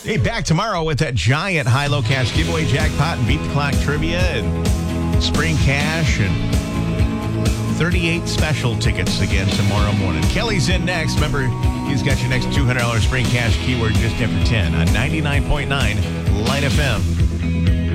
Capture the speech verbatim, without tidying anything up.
Hey, back tomorrow with that giant high-low cash giveaway jackpot and beat the clock trivia and spring cash and thirty-eight special tickets again tomorrow morning. Kelly's in next. Remember, he's got your next two hundred dollars spring cash keyword just after ten on ninety-nine point nine Light F M.